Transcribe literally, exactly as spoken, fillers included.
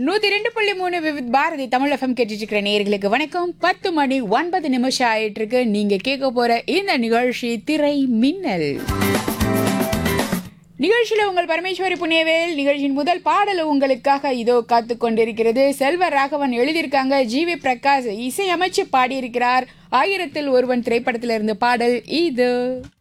நூத்தி ரெண்டு புள்ளி மூணு விவித் பாரதி தமிழ் எஃப்எம் கேட்டுட்டு இருக்கிற நேயர்களுக்கு வணக்கம். பத்து மணி ஒன்பது நிமிஷம் ஆயிட்டு இருக்கு. நீங்க கேட்க போற இந்த நிகழ்ச்சி திரை மின்னல். நிகழ்ச்சியில உங்கள் பரமேஸ்வரி புனேவேல். நிகழ்ச்சியின் முதல் பாடல் உங்களுக்காக இதோ காத்து கொண்டிருக்கிறது. செல்வ ராகவன் எழுதியிருக்காங்க, ஜி வி பிரகாஷ் இசையமைச்சு பாடியிருக்கிறார். ஆயிரத்தில் ஒருவன் திரைப்படத்திலிருந்து பாடல் இது.